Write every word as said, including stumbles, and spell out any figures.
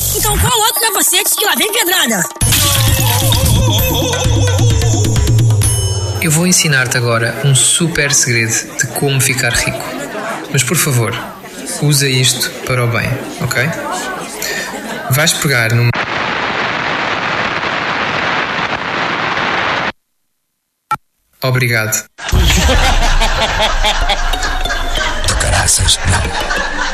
Então coloca o capacete que lá vem pedrada. Eu vou ensinar-te agora um super segredo de como ficar rico. Mas por favor, usa isto para o bem, ok? Vais pegar numa... Obrigado. De caraças, não.